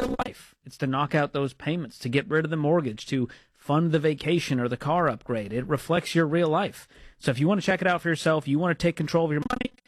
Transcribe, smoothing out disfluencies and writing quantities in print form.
real life. It's to knock out those payments, to get rid of the mortgage, to fund the vacation or the car upgrade. It reflects your real life. So if you want to check it out for yourself, you want to take control of your money,